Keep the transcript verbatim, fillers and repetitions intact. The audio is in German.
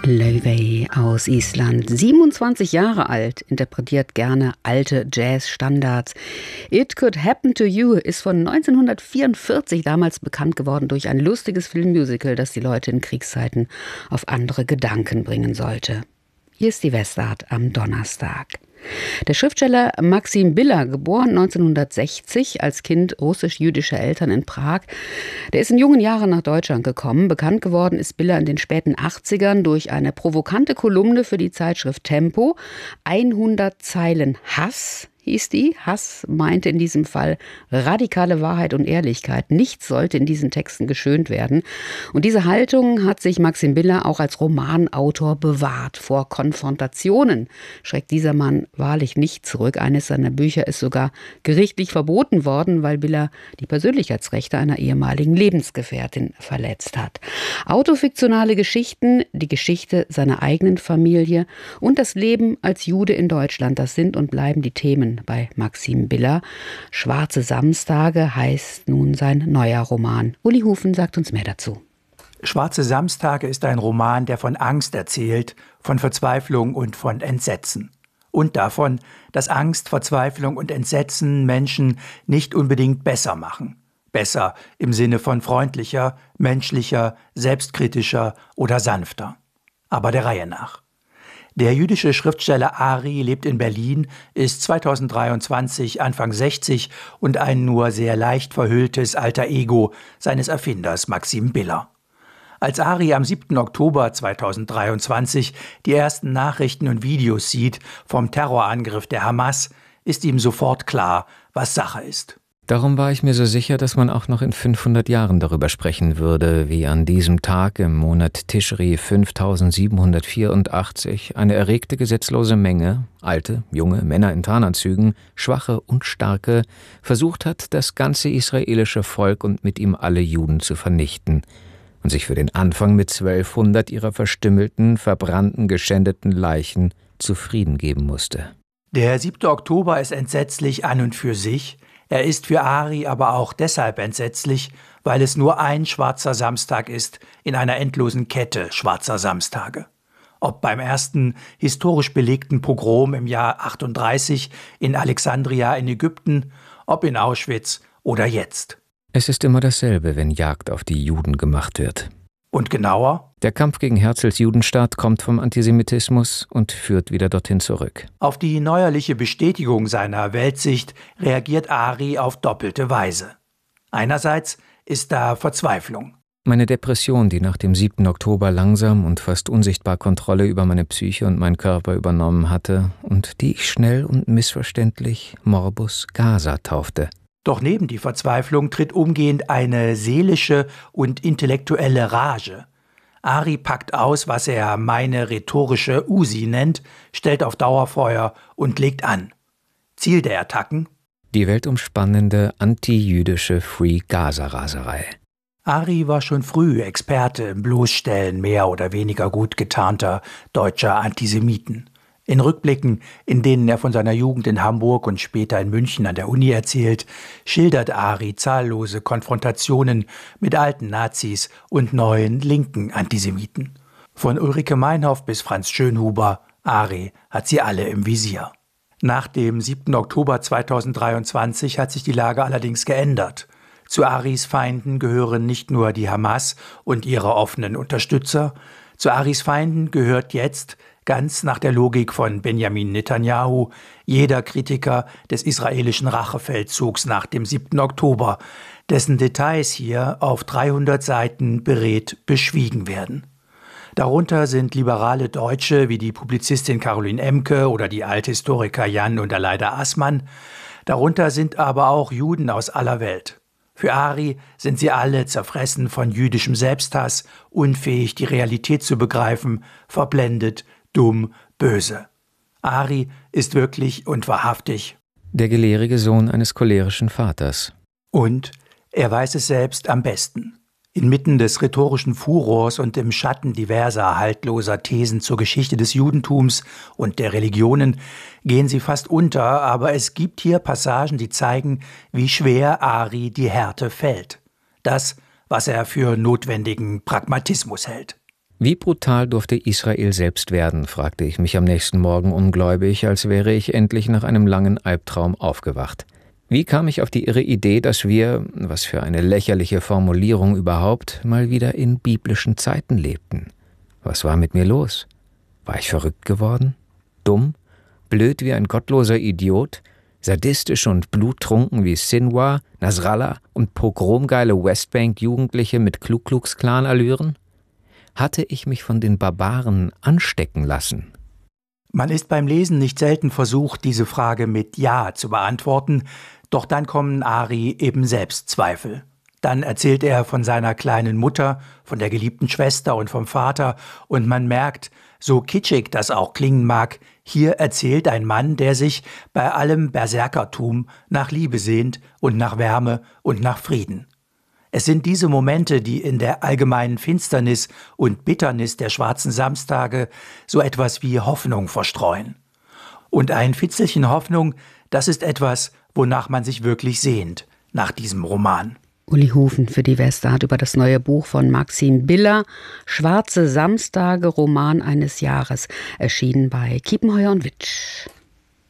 Laufey aus Island, siebenundzwanzig Jahre alt, interpretiert gerne alte Jazz-Standards. It Could Happen to You ist von neunzehnhundertvierundvierzig damals bekannt geworden durch ein lustiges Filmmusical, das die Leute in Kriegszeiten auf andere Gedanken bringen sollte. Hier ist die Westart am Donnerstag. Der Schriftsteller Maxim Biller, geboren neunzehnhundertsechzig als Kind russisch-jüdischer Eltern in Prag, der ist in jungen Jahren nach Deutschland gekommen. Bekannt geworden ist Biller in den späten achtzigern durch eine provokante Kolumne für die Zeitschrift Tempo. hundert Zeilen Hass hieß die. Hass meinte in diesem Fall radikale Wahrheit und Ehrlichkeit. Nichts sollte in diesen Texten geschönt werden. Und diese Haltung hat sich Maxim Biller auch als Romanautor bewahrt. Vor Konfrontationen schreckt dieser Mann wahrlich nicht zurück. Eines seiner Bücher ist sogar gerichtlich verboten worden, weil Biller die Persönlichkeitsrechte einer ehemaligen Lebensgefährtin verletzt hat. Autofiktionale Geschichten, die Geschichte seiner eigenen Familie und das Leben als Jude in Deutschland, das sind und bleiben die Themen bei Maxim Biller. Schwarze Samstage heißt nun sein neuer Roman. Uli Hufen sagt uns mehr dazu. Schwarze Samstage ist ein Roman, der von Angst erzählt, von Verzweiflung und von Entsetzen. Und davon, dass Angst, Verzweiflung und Entsetzen Menschen nicht unbedingt besser machen. Besser im Sinne von freundlicher, menschlicher, selbstkritischer oder sanfter. Aber der Reihe nach. Der jüdische Schriftsteller Ari lebt in Berlin, ist zweitausenddreiundzwanzig Anfang sechzig und ein nur sehr leicht verhülltes alter Ego seines Erfinders Maxim Biller. Als Ari am siebten Oktober zweitausenddreiundzwanzig die ersten Nachrichten und Videos sieht vom Terrorangriff der Hamas, ist ihm sofort klar, was Sache ist. Darum war ich mir so sicher, dass man auch noch in fünfhundert Jahren darüber sprechen würde, wie an diesem Tag im Monat Tischri fünftausendsiebenhundertvierundachtzig eine erregte gesetzlose Menge, alte, junge Männer in Tarnanzügen, schwache und starke, versucht hat, das ganze israelische Volk und mit ihm alle Juden zu vernichten und sich für den Anfang mit zwölfhundert ihrer verstümmelten, verbrannten, geschändeten Leichen zufrieden geben musste. Der siebte Oktober ist entsetzlich an und für sich. Er ist für Ari aber auch deshalb entsetzlich, weil es nur ein schwarzer Samstag ist in einer endlosen Kette schwarzer Samstage. Ob beim ersten historisch belegten Pogrom im Jahr achtunddreißig in Alexandria in Ägypten, ob in Auschwitz oder jetzt. Es ist immer dasselbe, wenn Jagd auf die Juden gemacht wird. Und genauer? Der Kampf gegen Herzls Judenstaat kommt vom Antisemitismus und führt wieder dorthin zurück. Auf die neuerliche Bestätigung seiner Weltsicht reagiert Ari auf doppelte Weise. Einerseits ist da Verzweiflung. Meine Depression, die nach dem siebten Oktober langsam und fast unsichtbar Kontrolle über meine Psyche und meinen Körper übernommen hatte und die ich schnell und missverständlich Morbus Gaza taufte. Doch neben die Verzweiflung tritt umgehend eine seelische und intellektuelle Rage. Ari packt aus, was er meine rhetorische Usi nennt, stellt auf Dauerfeuer und legt an. Ziel der Attacken? Die weltumspannende anti-jüdische Free-Gaza-Raserei. Ari war schon früh Experte im Bloßstellen mehr oder weniger gut getarnter deutscher Antisemiten. In Rückblicken, in denen er von seiner Jugend in Hamburg und später in München an der Uni erzählt, schildert Ari zahllose Konfrontationen mit alten Nazis und neuen linken Antisemiten. Von Ulrike Meinhoff bis Franz Schönhuber, Ari hat sie alle im Visier. Nach dem siebten Oktober zweitausenddreiundzwanzig hat sich die Lage allerdings geändert. Zu Aris Feinden gehören nicht nur die Hamas und ihre offenen Unterstützer, zu Aris Feinden gehört jetzt, ganz nach der Logik von Benjamin Netanyahu, jeder Kritiker des israelischen Rachefeldzugs nach dem siebten Oktober, dessen Details hier auf dreihundert Seiten beredt beschwiegen werden. Darunter sind liberale Deutsche wie die Publizistin Caroline Emke oder die Althistoriker Jan und Aleida Assmann. Darunter sind aber auch Juden aus aller Welt. Für Ari sind sie alle zerfressen von jüdischem Selbsthass, unfähig, die Realität zu begreifen, verblendet, dumm, böse. Ari ist wirklich und wahrhaftig der gelehrige Sohn eines cholerischen Vaters. Und er weiß es selbst am besten. Inmitten des rhetorischen Furors und im Schatten diverser haltloser Thesen zur Geschichte des Judentums und der Religionen gehen sie fast unter, aber es gibt hier Passagen, die zeigen, wie schwer Ari die Härte fällt. Das, was er für notwendigen Pragmatismus hält. Wie brutal durfte Israel selbst werden, fragte ich mich am nächsten Morgen ungläubig, als wäre ich endlich nach einem langen Albtraum aufgewacht. Wie kam ich auf die irre Idee, dass wir, was für eine lächerliche Formulierung überhaupt, mal wieder in biblischen Zeiten lebten? Was war mit mir los? War ich verrückt geworden? Dumm? Blöd wie ein gottloser Idiot? Sadistisch und bluttrunken wie Sinwar, Nasrallah und pogromgeile Westbank-Jugendliche mit Ku-Klux-Klan-Allüren? Hatte ich mich von den Barbaren anstecken lassen? Man ist beim Lesen nicht selten versucht, diese Frage mit Ja zu beantworten, doch dann kommen Ari eben selbst Zweifel. Dann erzählt er von seiner kleinen Mutter, von der geliebten Schwester und vom Vater, und man merkt, so kitschig das auch klingen mag, hier erzählt ein Mann, der sich bei allem Berserkertum nach Liebe sehnt und nach Wärme und nach Frieden. Es sind diese Momente, die in der allgemeinen Finsternis und Bitternis der schwarzen Samstage so etwas wie Hoffnung verstreuen. Und ein Fitzelchen Hoffnung, das ist etwas, wonach man sich wirklich sehnt, nach diesem Roman. Uli Hufen für die Westart über das neue Buch von Maxim Biller, Schwarze Samstage, Roman eines Jahres, erschienen bei Kiepenheuer und Witsch.